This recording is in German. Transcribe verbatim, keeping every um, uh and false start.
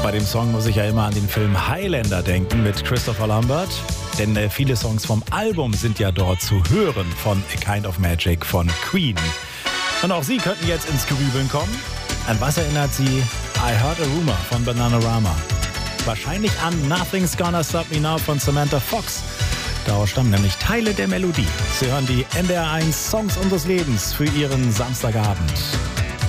Bei dem Song muss ich ja immer an den Film Highlander denken mit Christopher Lambert. Denn äh, viele Songs vom Album sind ja dort zu hören von A Kind of Magic von Queen. Und auch Sie könnten jetzt ins Grübeln kommen. An was erinnert Sie I Heard a Rumor von Bananarama? Wahrscheinlich an Nothing's Gonna Stop Me Now von Samantha Fox. Daraus stammen nämlich Teile der Melodie. Sie hören die N D R eins Songs unseres Lebens für Ihren Samstagabend.